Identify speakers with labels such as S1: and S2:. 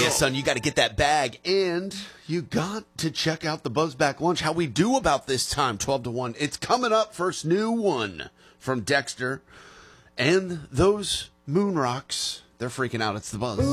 S1: son, you got to get that bag, and you got to check out the Buzzback Lunch. How we do about this time, 12 to 1. It's coming up, first new one from Dexter. And those moon rocks, they're freaking out. It's the Buzz.